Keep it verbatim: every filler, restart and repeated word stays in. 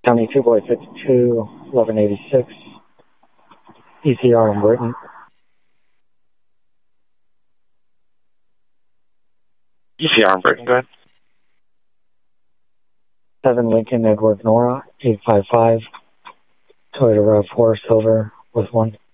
County two boy fifty-two, eleven eighty-six, E C R in Britain. E C R in Britain, go ahead. seven Lincoln Edward Nora, eight five five, Toyota RAV four Silver with one.